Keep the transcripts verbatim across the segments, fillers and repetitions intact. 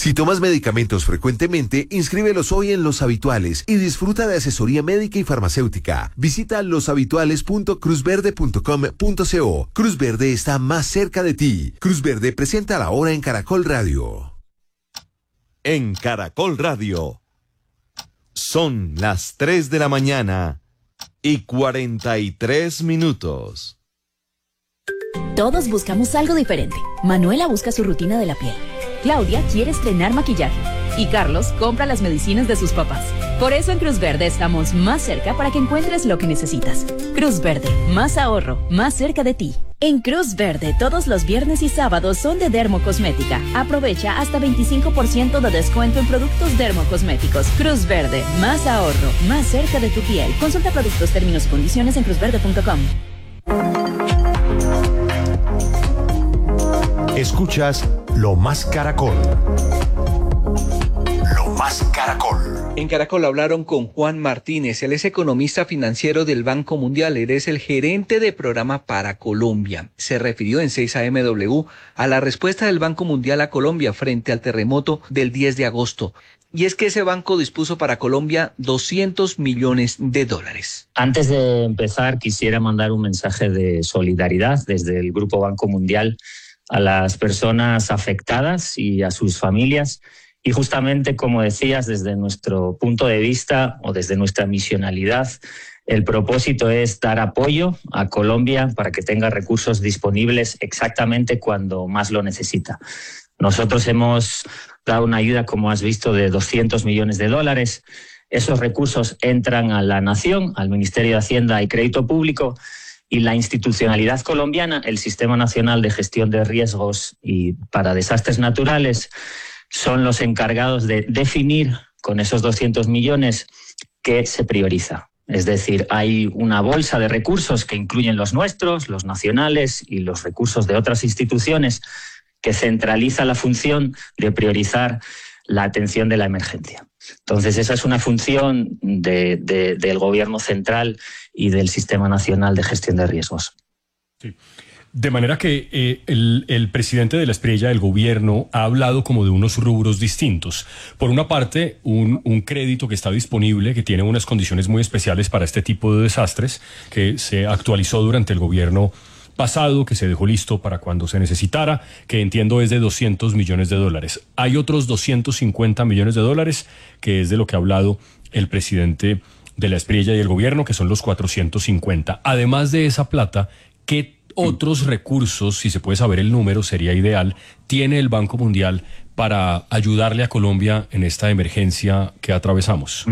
Si tomas medicamentos frecuentemente, inscríbelos hoy en Los Habituales y disfruta de asesoría médica y farmacéutica. Visita los habituales punto cruz verde punto com punto co. Cruz Verde está más cerca de ti. Cruz Verde presenta la hora en Caracol Radio. En Caracol Radio. Son las tres de la mañana y cuarenta y tres minutos. Todos buscamos algo diferente. Manuela busca su rutina de la piel. Claudia quiere estrenar maquillaje. Y Carlos compra las medicinas de sus papás. Por eso en Cruz Verde estamos más cerca para que encuentres lo que necesitas. Cruz Verde, más ahorro, más cerca de ti. En Cruz Verde, todos los viernes y sábados son de Dermocosmética. Aprovecha hasta veinticinco por ciento de descuento en productos dermocosméticos. Cruz Verde, más ahorro, más cerca de tu piel. Consulta productos, términos y condiciones en cruz verde punto com. Escuchas Lo Más Caracol. Lo Más Caracol. En Caracol hablaron con Juan Martínez. Él es economista financiero del Banco Mundial. Él es el gerente de programa para Colombia. Se refirió en seis A M W a la respuesta del Banco Mundial a Colombia frente al terremoto del diez de agosto. Y es que ese banco dispuso para Colombia doscientos millones de dólares. Antes de empezar, quisiera mandar un mensaje de solidaridad desde el Grupo Banco Mundial a las personas afectadas y a sus familias. Y justamente, como decías, desde nuestro punto de vista o desde nuestra misionalidad, el propósito es dar apoyo a Colombia para que tenga recursos disponibles exactamente cuando más lo necesita. Nosotros hemos dado una ayuda, como has visto, de doscientos millones de dólares. Esos recursos entran a la Nación, al Ministerio de Hacienda y Crédito Público, y la institucionalidad colombiana, el Sistema Nacional de Gestión de Riesgos y para Desastres Naturales, son los encargados de definir con esos doscientos millones qué se prioriza. Es decir, hay una bolsa de recursos que incluyen los nuestros, los nacionales y los recursos de otras instituciones, que centraliza la función de priorizar la atención de la emergencia. Entonces, esa es una función de, de, del Gobierno central y del Sistema Nacional de Gestión de Riesgos. Sí. De manera que eh, el, el presidente de la Espriella del gobierno ha hablado como de unos rubros distintos. Por una parte, un, un crédito que está disponible, que tiene unas condiciones muy especiales para este tipo de desastres, que se actualizó durante el gobierno pasado, que se dejó listo para cuando se necesitara, que entiendo es de doscientos millones de dólares. Hay otros doscientos cincuenta millones de dólares, que es de lo que ha hablado el presidente de la Espriella y el gobierno, que son los cuatrocientos cincuenta. Además de esa plata, ¿qué otros recursos, si se puede saber el número, sería ideal, tiene el Banco Mundial para ayudarle a Colombia en esta emergencia que atravesamos?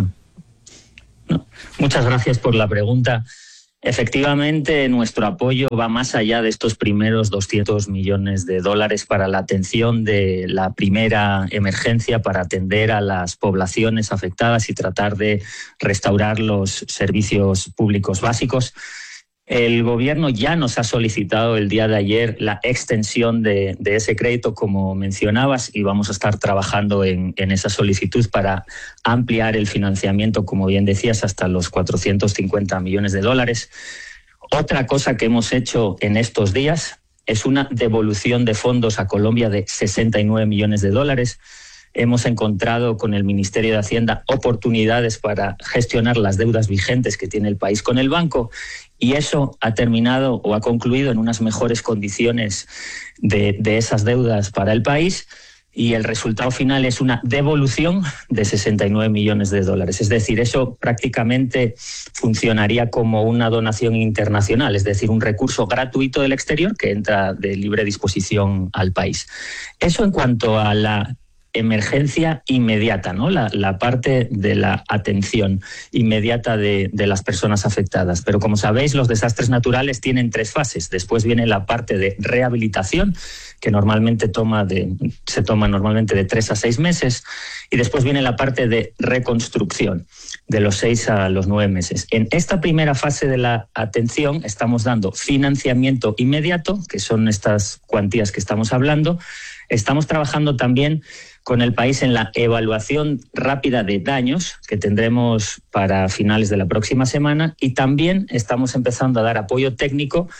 Muchas gracias por la pregunta. Efectivamente, nuestro apoyo va más allá de estos primeros doscientos millones de dólares para la atención de la primera emergencia, para atender a las poblaciones afectadas y tratar de restaurar los servicios públicos básicos. El gobierno ya nos ha solicitado el día de ayer la extensión de, de ese crédito, como mencionabas, y vamos a estar trabajando en, en esa solicitud para ampliar el financiamiento, como bien decías, hasta los cuatrocientos cincuenta millones de dólares. Otra cosa que hemos hecho en estos días es una devolución de fondos a Colombia de sesenta y nueve millones de dólares. Hemos encontrado con el Ministerio de Hacienda oportunidades para gestionar las deudas vigentes que tiene el país con el banco, y eso ha terminado o ha concluido en unas mejores condiciones de, de esas deudas para el país, y el resultado final es una devolución de sesenta y nueve millones de dólares. Es decir, eso prácticamente funcionaría como una donación internacional, es decir, un recurso gratuito del exterior que entra de libre disposición al país. Eso en cuanto a la emergencia inmediata, ¿no? La, la parte de la atención inmediata de, de las personas afectadas. Pero como sabéis, los desastres naturales tienen tres fases. Después viene la parte de rehabilitación, que normalmente toma de, se toma normalmente de tres a seis meses, y después viene la parte de reconstrucción, de los seis a los nueve meses. En esta primera fase de la atención estamos dando financiamiento inmediato, que son estas cuantías que estamos hablando. Estamos trabajando también con el país en la evaluación rápida de daños que tendremos para finales de la próxima semana, y también estamos empezando a dar apoyo técnico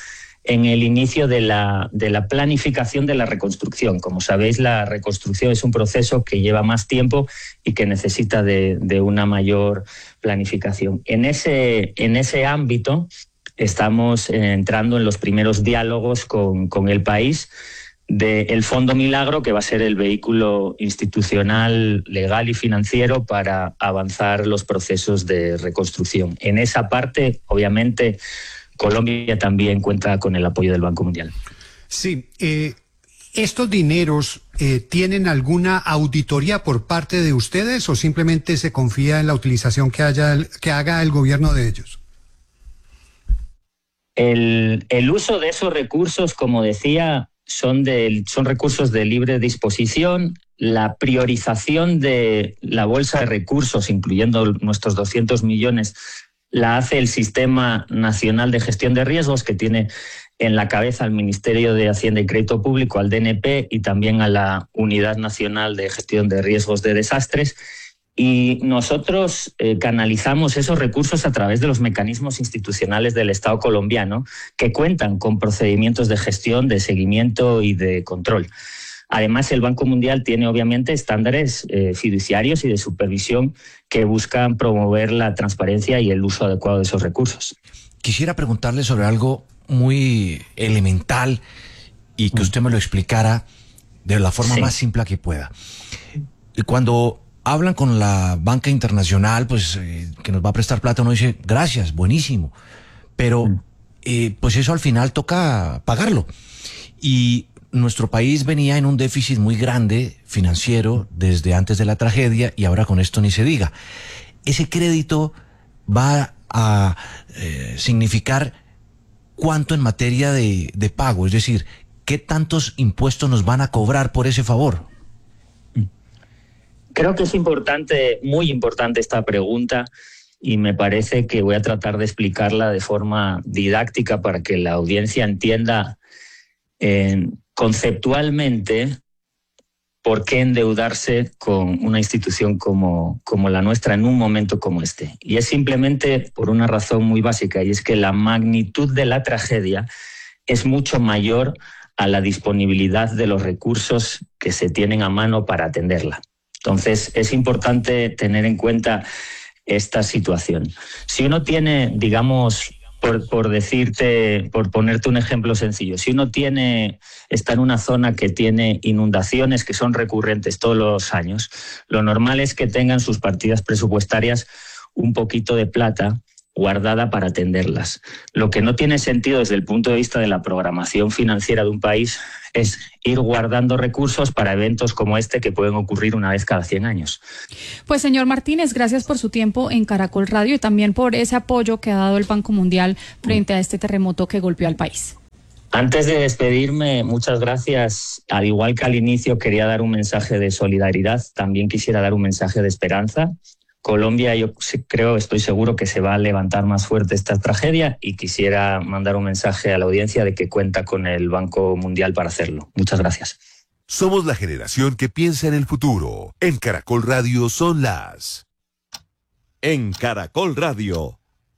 en el inicio de la, de la planificación de la reconstrucción. Como sabéis, la reconstrucción es un proceso que lleva más tiempo y que necesita de, de una mayor planificación. En ese, en ese ámbito estamos entrando en los primeros diálogos con, con el país del Fondo Milagro, que va a ser el vehículo institucional, legal y financiero para avanzar los procesos de reconstrucción. En esa parte, obviamente, Colombia también cuenta con el apoyo del Banco Mundial. Sí, eh, ¿estos dineros eh, tienen alguna auditoría por parte de ustedes o simplemente se confía en la utilización que, haya, que haga el gobierno de ellos? El, el uso de esos recursos, como decía, son, de, son recursos de libre disposición. La priorización de la bolsa de recursos, incluyendo nuestros doscientos millones, la hace el Sistema Nacional de Gestión de Riesgos, que tiene en la cabeza al Ministerio de Hacienda y Crédito Público, al D N P y también a la Unidad Nacional de Gestión de Riesgos de Desastres. Y nosotros eh, canalizamos esos recursos a través de los mecanismos institucionales del Estado colombiano, que cuentan con procedimientos de gestión, de seguimiento y de control. Además, el Banco Mundial tiene obviamente estándares eh, fiduciarios y de supervisión que buscan promover la transparencia y el uso adecuado de esos recursos. Quisiera preguntarle sobre algo muy elemental y que usted me lo explicara de la forma sí. más simple que pueda. Cuando hablan con la banca internacional, pues eh, que nos va a prestar plata, uno dice, gracias, buenísimo. Pero mm. eh, pues eso al final toca pagarlo. Y nuestro país venía en un déficit muy grande financiero desde antes de la tragedia y ahora con esto ni se diga. Ese crédito va a eh, significar cuánto en materia de, de pago, es decir, ¿qué tantos impuestos nos van a cobrar por ese favor? Creo que es importante, muy importante esta pregunta, y me parece que voy a tratar de explicarla de forma didáctica para que la audiencia entienda eh, conceptualmente por qué endeudarse con una institución como, como la nuestra en un momento como este. Y es simplemente por una razón muy básica, y es que la magnitud de la tragedia es mucho mayor a la disponibilidad de los recursos que se tienen a mano para atenderla. Entonces, es importante tener en cuenta esta situación. Si uno tiene, digamos, por, por decirte, por ponerte un ejemplo sencillo, si uno tiene, está en una zona que tiene inundaciones que son recurrentes todos los años, lo normal es que tengan sus partidas presupuestarias un poquito de plata guardada para atenderlas. Lo que no tiene sentido desde el punto de vista de la programación financiera de un país es ir guardando recursos para eventos como este que pueden ocurrir una vez cada cien años. Pues señor Martínez, gracias por su tiempo en Caracol Radio y también por ese apoyo que ha dado el Banco Mundial frente a este terremoto que golpeó al país. Antes de despedirme, muchas gracias. Al igual que al inicio quería dar un mensaje de solidaridad, también quisiera dar un mensaje de esperanza. Colombia, yo creo, estoy seguro que se va a levantar más fuerte esta tragedia, y quisiera mandar un mensaje a la audiencia de que cuenta con el Banco Mundial para hacerlo. Muchas gracias. Somos la generación que piensa en el futuro. En Caracol Radio son las... En Caracol Radio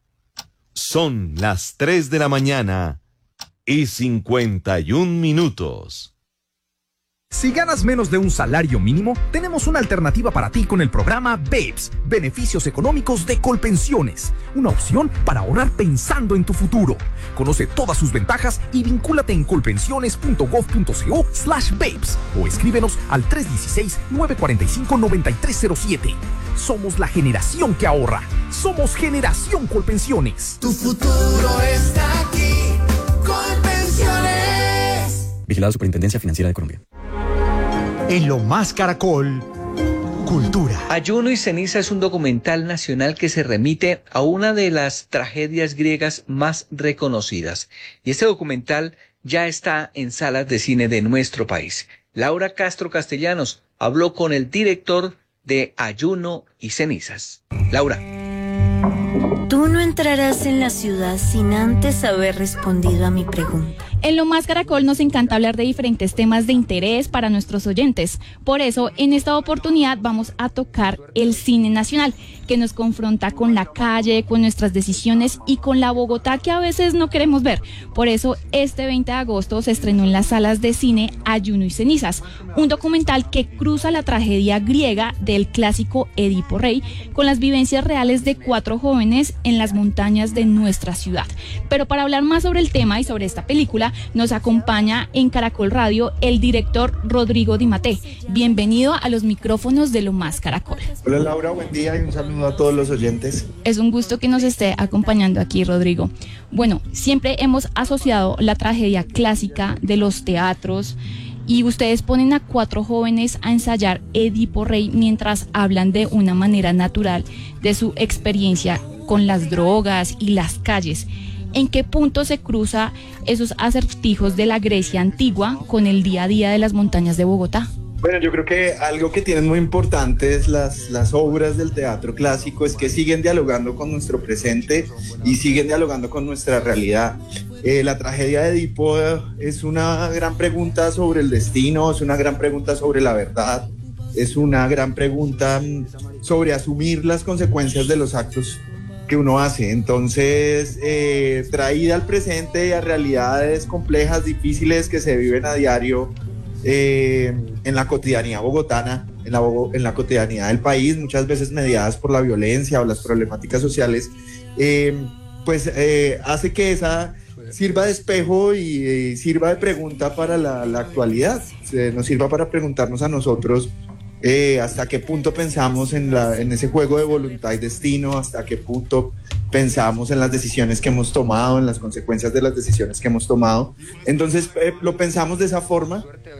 son las tres de la mañana y cincuenta y un minutos. Si ganas menos de un salario mínimo, tenemos una alternativa para ti con el programa BEPS, Beneficios Económicos de Colpensiones, una opción para ahorrar pensando en tu futuro. Conoce todas sus ventajas y vincúlate en colpensiones.gov.co slash BEPS o escríbenos al tres uno seis, nueve cuatro cinco, nueve tres cero siete. Somos la generación que ahorra. Somos Generación Colpensiones. Tu futuro está aquí. Colpensiones. Vigilado Superintendencia Financiera de Colombia. En Lo Más Caracol, Cultura. Ayuno y ceniza es un documental nacional que se remite a una de las tragedias griegas más reconocidas. Y este documental ya está en salas de cine de nuestro país. Laura Castro Castellanos habló con el director de Ayuno y cenizas. Laura. Tú no entrarás en la ciudad sin antes haber respondido a mi pregunta. En Lo Más Caracol nos encanta hablar de diferentes temas de interés para nuestros oyentes. Por eso, en esta oportunidad vamos a tocar el cine nacional, que nos confronta con la calle, con nuestras decisiones y con la Bogotá que a veces no queremos ver. Por eso, este veinte de agosto se estrenó en las salas de cine Ayuno y Cenizas, un documental que cruza la tragedia griega del clásico Edipo Rey con las vivencias reales de cuatro jóvenes en las montañas de nuestra ciudad. Pero para hablar más sobre el tema y sobre esta película, nos acompaña en Caracol Radio el director Rodrigo Di Mattei. Bienvenido a los micrófonos de Lo Más Caracol. Hola Laura, buen día y un saludo a todos los oyentes. Es un gusto que nos esté acompañando aquí, Rodrigo. Bueno, siempre hemos asociado la tragedia clásica de los teatros y ustedes ponen a cuatro jóvenes a ensayar Edipo Rey mientras hablan de una manera natural de su experiencia con las drogas y las calles. ¿En qué punto se cruza esos acertijos de la Grecia antigua con el día a día de las montañas de Bogotá? Bueno, yo creo que algo que tienen muy importante es las, las obras del teatro clásico, es que siguen dialogando con nuestro presente y siguen dialogando con nuestra realidad. Eh, la tragedia de Edipo es una gran pregunta sobre el destino, es una gran pregunta sobre la verdad, es una gran pregunta sobre asumir las consecuencias de los actos que uno hace. Entonces, eh, traída al presente y a realidades complejas, difíciles que se viven a diario eh, en la cotidianidad bogotana, en la, en la cotidianidad del país, muchas veces mediadas por la violencia o las problemáticas sociales, eh, pues eh, hace que esa sirva de espejo y eh, sirva de pregunta para la, la actualidad, eh, nos sirva para preguntarnos a nosotros Eh, hasta qué punto pensamos en, la, en ese juego de voluntad y destino, hasta qué punto pensamos en las decisiones que hemos tomado, en las consecuencias de las decisiones que hemos tomado. Entonces eh, lo pensamos de esa forma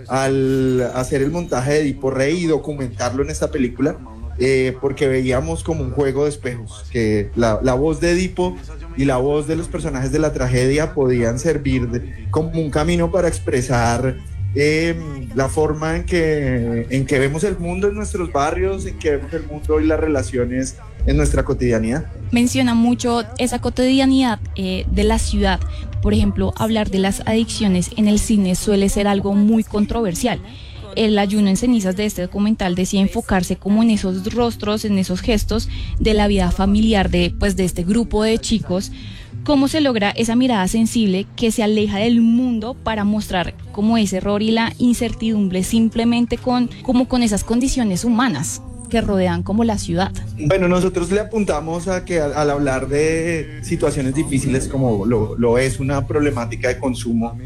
al hacer el montaje de Edipo Rey y documentarlo en esta película, eh, porque veíamos como un juego de espejos, que la, la voz de Edipo y la voz de los personajes de la tragedia podían servir de, como un camino para expresar Eh, la forma en que, en que vemos el mundo en nuestros barrios, en que vemos el mundo y las relaciones en nuestra cotidianidad. Menciona mucho esa cotidianidad eh, de la ciudad. Por ejemplo, hablar de las adicciones en el cine suele ser algo muy controversial. El Ayuno en Cenizas de este documental decía enfocarse como en esos rostros, en esos gestos de la vida familiar de, pues, de este grupo de chicos. ¿Cómo se logra esa mirada sensible que se aleja del mundo para mostrar como ese error y la incertidumbre simplemente con, como con esas condiciones humanas que rodean como la ciudad? Bueno, nosotros le apuntamos a que al, al hablar de situaciones difíciles como lo, lo es una problemática de consumo,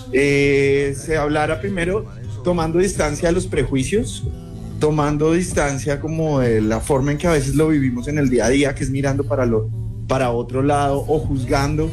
eh, se hablara primero tomando distancia de los prejuicios, tomando distancia como de la forma en que a veces lo vivimos en el día a día, que es mirando para lo para otro lado o juzgando,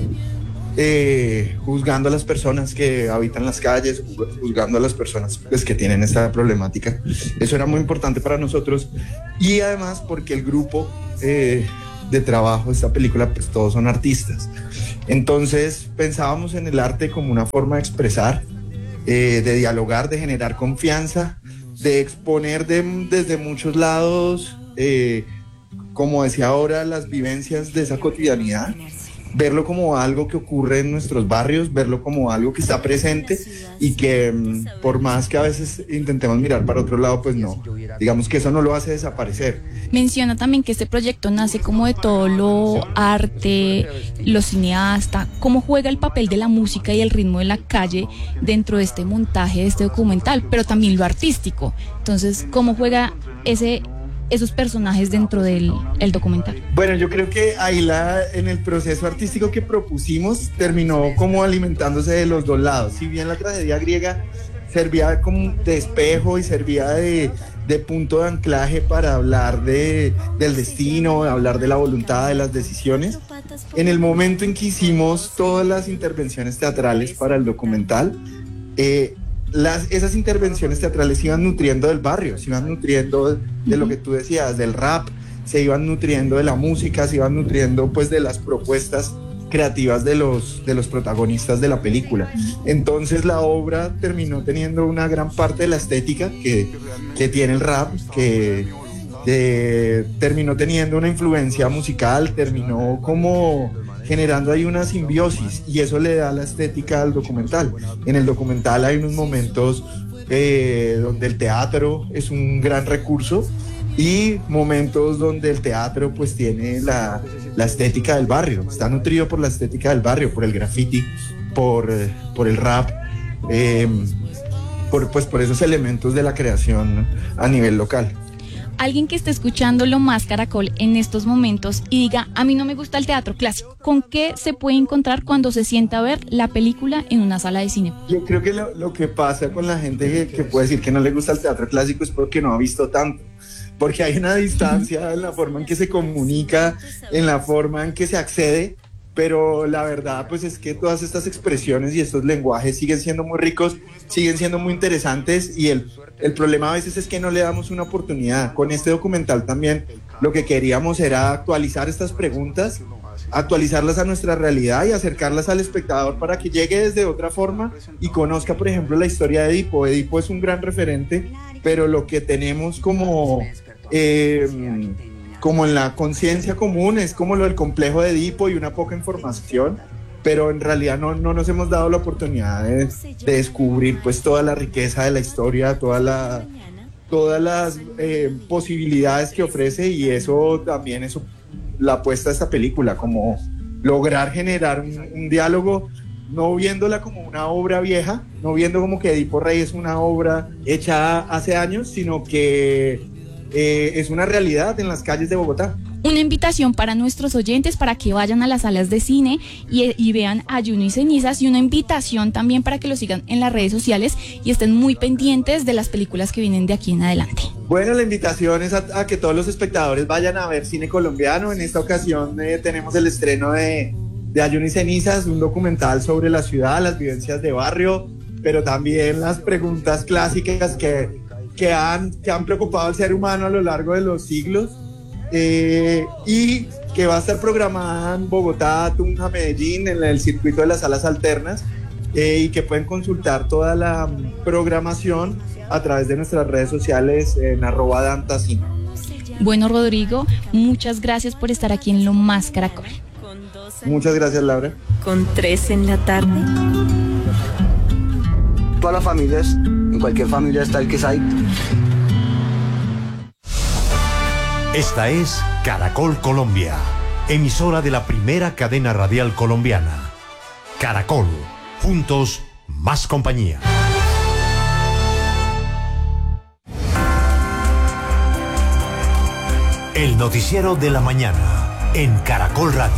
eh, juzgando a las personas que habitan las calles, juzgando a las personas pues, que tienen esta problemática. Eso era muy importante para nosotros y además porque el grupo eh, de trabajo de esta película, pues todos son artistas. Entonces pensábamos en el arte como una forma de expresar, eh, de dialogar, de generar confianza, de exponer de, desde muchos lados, eh, como decía ahora, las vivencias de esa cotidianidad, verlo como algo que ocurre en nuestros barrios, verlo como algo que está presente y que por más que a veces intentemos mirar para otro lado, pues no, digamos que eso no lo hace desaparecer. Menciona también que este proyecto nace como de todo lo arte, lo cineasta, cómo juega el papel de la música y el ritmo de la calle dentro de este montaje, de este documental, pero también lo artístico. Entonces, ¿cómo juega ese esos personajes dentro del el documental? Bueno, yo creo que ahí la, en el proceso artístico que propusimos terminó como alimentándose de los dos lados. Si bien la tragedia griega servía como de espejo y servía de, de punto de anclaje para hablar de, del destino, hablar de la voluntad, de las decisiones, en el momento en que hicimos todas las intervenciones teatrales para el documental, eh, Las, esas intervenciones teatrales se iban nutriendo del barrio, se iban nutriendo de, de lo que tú decías, del rap, se iban nutriendo de la música, se iban nutriendo pues de las propuestas creativas de los, de los protagonistas de la película. Entonces la obra terminó teniendo una gran parte de la estética que, que tiene el rap, que eh, terminó teniendo una influencia musical, terminó como generando ahí una simbiosis, y eso le da la estética al documental. En el documental hay unos momentos eh, donde el teatro es un gran recurso y momentos donde el teatro pues tiene la, la estética del barrio, está nutrido por la estética del barrio, por el graffiti, por, eh, por el rap, eh, por, pues por esos elementos de la creación a nivel local. Alguien que esté escuchando Lo Más Caracol en estos momentos y diga, a mí no me gusta el teatro clásico, ¿con qué se puede encontrar cuando se sienta a ver la película en una sala de cine? Yo creo que lo, lo que pasa con la gente que, que puede decir que no le gusta el teatro clásico es porque no ha visto tanto, porque hay una distancia en la forma en que se comunica, en la forma en que se accede, pero la verdad pues es que todas estas expresiones y estos lenguajes siguen siendo muy ricos, siguen siendo muy interesantes, y el, el problema a veces es que no le damos una oportunidad. Con este documental también lo que queríamos era actualizar estas preguntas, actualizarlas a nuestra realidad y acercarlas al espectador para que llegue desde otra forma y conozca, por ejemplo, la historia de Edipo. Edipo es un gran referente, pero lo que tenemos como... Eh, como en la conciencia común es como lo del complejo de Edipo y una poca información, pero en realidad no, no nos hemos dado la oportunidad de, de descubrir pues toda la riqueza de la historia, toda la, todas las eh, posibilidades que ofrece, y eso también es la apuesta de esta película, como lograr generar un, un diálogo, no viéndola como una obra vieja, no viendo como que Edipo Rey es una obra hecha hace años, sino que Eh, es una realidad en las calles de Bogotá. Una invitación para nuestros oyentes para que vayan a las salas de cine y, y vean Ayuno y Cenizas, y una invitación también para que lo sigan en las redes sociales y estén muy pendientes de las películas que vienen de aquí en adelante. Bueno, la invitación es a, a que todos los espectadores vayan a ver cine colombiano. En esta ocasión eh, tenemos el estreno de, de Ayuno y Cenizas, un documental sobre la ciudad, las vivencias de barrio, pero también las preguntas clásicas que Que han, que han preocupado al ser humano a lo largo de los siglos, eh, y que va a estar programada en Bogotá, Tunja, Medellín, en el circuito de las salas alternas, eh, y que pueden consultar toda la programación a través de nuestras redes sociales en arroba dantacine. Bueno, Rodrigo, muchas gracias por estar aquí en Lo Más Caracol. Muchas gracias, Laura. Con tres en la tarde. Todas las familias, en cualquier familia está el Quesay. Esta es Caracol Colombia, emisora de la primera cadena radial colombiana. Caracol, juntos, más compañía. El noticiero de la mañana en Caracol Radio.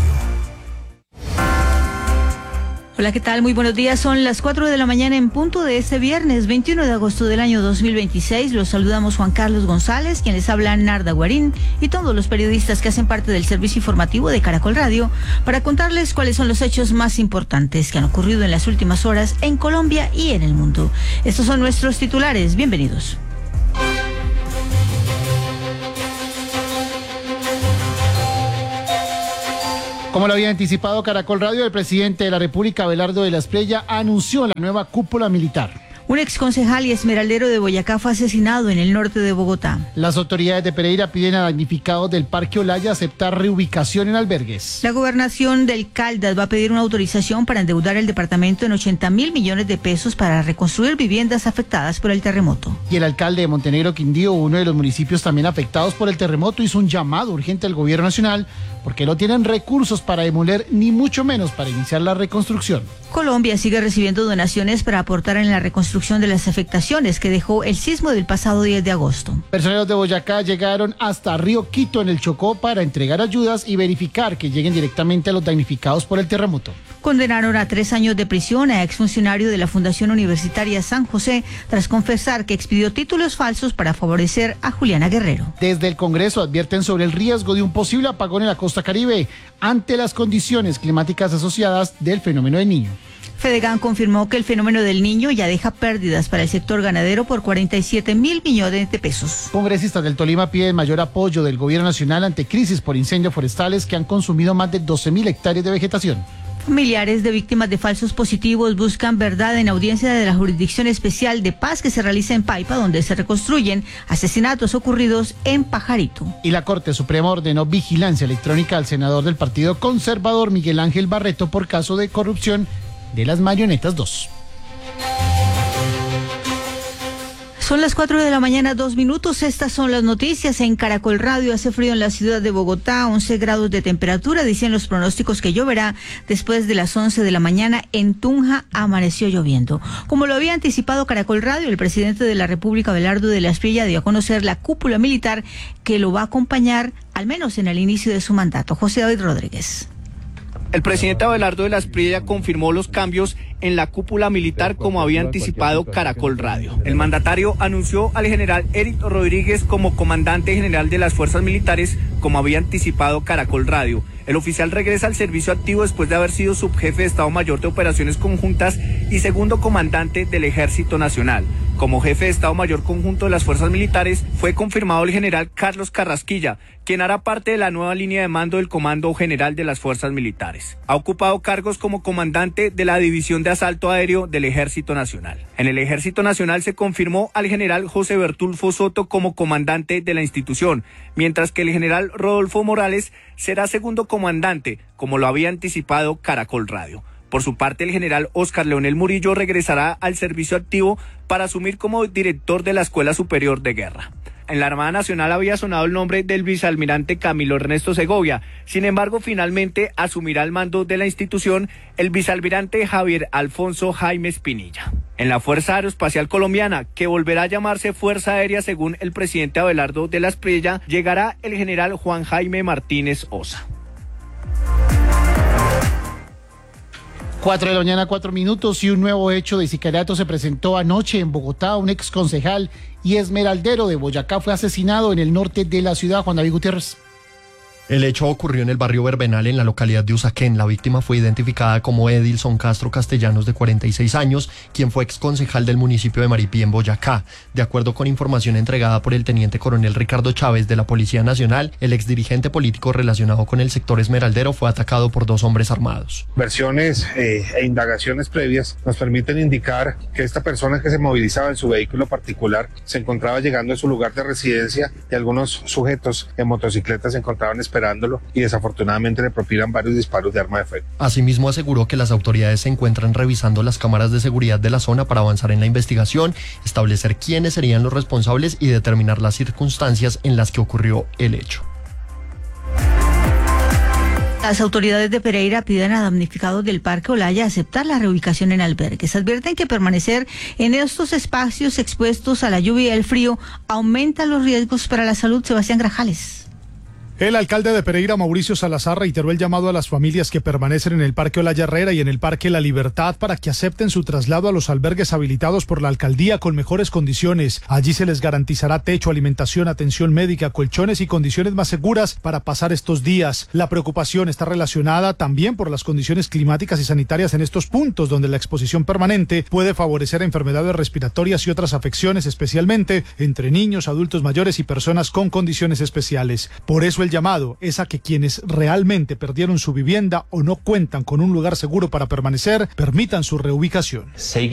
Hola, ¿qué tal? Muy buenos días. Son las cuatro de la mañana en punto de este viernes veintiuno de agosto del año dos mil veintiséis. Los saludamos Juan Carlos González, quien les habla Narda Guarín, y todos los periodistas que hacen parte del servicio informativo de Caracol Radio, para contarles cuáles son los hechos más importantes que han ocurrido en las últimas horas en Colombia y en el mundo. Estos son nuestros titulares. Bienvenidos. Como lo había anticipado Caracol Radio, el presidente de la República, Abelardo de la Espriella, anunció la nueva cúpula militar. Un exconcejal y esmeraldero de Boyacá fue asesinado en el norte de Bogotá. Las autoridades de Pereira piden a damnificados del Parque Olaya aceptar reubicación en albergues. La gobernación del Caldas va a pedir una autorización para endeudar el departamento en ochenta mil millones de pesos para reconstruir viviendas afectadas por el terremoto. Y el alcalde de Montenegro, Quindío, uno de los municipios también afectados por el terremoto, hizo un llamado urgente al gobierno nacional porque no tienen recursos para demoler ni mucho menos para iniciar la reconstrucción. Colombia sigue recibiendo donaciones para aportar en la reconstrucción de las afectaciones que dejó el sismo del pasado diez de agosto. Personeros de Boyacá llegaron hasta Río Quito en el Chocó para entregar ayudas y verificar que lleguen directamente a los damnificados por el terremoto. Condenaron a tres años de prisión a exfuncionario de la Fundación Universitaria San José tras confesar que expidió títulos falsos para favorecer a Juliana Guerrero. Desde el Congreso advierten sobre el riesgo de un posible apagón en la costa Caribe ante las condiciones climáticas asociadas del fenómeno del Niño. Fedegan confirmó que el fenómeno del Niño ya deja pérdidas para el sector ganadero por cuarenta y siete mil millones de pesos. Congresistas del Tolima piden mayor apoyo del gobierno nacional ante crisis por incendios forestales que han consumido más de doce mil hectáreas de vegetación. Familiares de víctimas de falsos positivos buscan verdad en audiencia de la Jurisdicción Especial de Paz que se realiza en Paipa, donde se reconstruyen asesinatos ocurridos en Pajarito. Y la Corte Suprema ordenó vigilancia electrónica al senador del Partido Conservador Miguel Ángel Barreto por caso de corrupción de las Marionetas dos. Son las cuatro de la mañana, dos minutos. Estas son las noticias en Caracol Radio. Hace frío en la ciudad de Bogotá, once grados de temperatura. Dicen los pronósticos que lloverá después de las once de la mañana. En Tunja amaneció lloviendo. Como lo había anticipado Caracol Radio, el presidente de la República, Abelardo de la Espriella, dio a conocer la cúpula militar que lo va a acompañar, al menos en el inicio de su mandato. José David Rodríguez. El presidente Abelardo de la Espriella confirmó los cambios en la cúpula militar como había anticipado Caracol Radio. El mandatario anunció al general Eric Rodríguez como comandante general de las fuerzas militares como había anticipado Caracol Radio. El oficial regresa al servicio activo después de haber sido subjefe de Estado Mayor de Operaciones Conjuntas y segundo comandante del Ejército Nacional. Como jefe de Estado Mayor Conjunto de las Fuerzas Militares fue confirmado el general Carlos Carrasquilla, quien hará parte de la nueva línea de mando del Comando General de las Fuerzas Militares. Ha ocupado cargos como comandante de la División de Asalto Aéreo del Ejército Nacional. En el Ejército Nacional se confirmó al general José Bertulfo Soto como comandante de la institución, mientras que el general Rodolfo Morales será segundo comandante, como lo había anticipado Caracol Radio. Por su parte, el general Óscar Leonel Murillo regresará al servicio activo para asumir como director de la Escuela Superior de Guerra. En la Armada Nacional había sonado el nombre del vicealmirante Camilo Ernesto Segovia. Sin embargo, finalmente asumirá el mando de la institución el vicealmirante Javier Alfonso Jaime Espinilla. En la Fuerza Aeroespacial Colombiana, que volverá a llamarse Fuerza Aérea según el presidente Abelardo de la Espriella, llegará el general Juan Jaime Martínez Osa. Cuatro de la mañana, cuatro minutos, y un nuevo hecho de sicariato se presentó anoche en Bogotá. Un ex concejal y esmeraldero de Boyacá fue asesinado en el norte de la ciudad. Juan David Gutiérrez. El hecho ocurrió en el barrio Verbenal, en la localidad de Usaquén. La víctima fue identificada como Edilson Castro Castellanos, de cuarenta y seis años, quien fue exconcejal del municipio de Maripí, en Boyacá. De acuerdo con información entregada por el teniente coronel Ricardo Chávez de la Policía Nacional, el exdirigente político relacionado con el sector esmeraldero fue atacado por dos hombres armados. Versiones eh, e indagaciones previas nos permiten indicar que esta persona que se movilizaba en su vehículo particular se encontraba llegando a su lugar de residencia y algunos sujetos en motocicletas se encontraban esperando esperándolo y desafortunadamente le propinan varios disparos de arma de fuego. Asimismo, aseguró que las autoridades se encuentran revisando las cámaras de seguridad de la zona para avanzar en la investigación, establecer quiénes serían los responsables y determinar las circunstancias en las que ocurrió el hecho. Las autoridades de Pereira piden a damnificados del Parque Olaya aceptar la reubicación en albergues. Advierten que permanecer en estos espacios expuestos a la lluvia y el frío aumenta los riesgos para la salud. Sebastián Grajales. El alcalde de Pereira, Mauricio Salazar, reiteró el llamado a las familias que permanecen en el Parque Olaya Herrera y en el Parque La Libertad para que acepten su traslado a los albergues habilitados por la alcaldía con mejores condiciones. Allí se les garantizará techo, alimentación, atención médica, colchones y condiciones más seguras para pasar estos días. La preocupación está relacionada también por las condiciones climáticas y sanitarias en estos puntos, donde la exposición permanente puede favorecer enfermedades respiratorias y otras afecciones, especialmente entre niños, adultos mayores y personas con condiciones especiales. Por eso el llamado es a que quienes realmente perdieron su vivienda o no cuentan con un lugar seguro para permanecer, permitan su reubicación.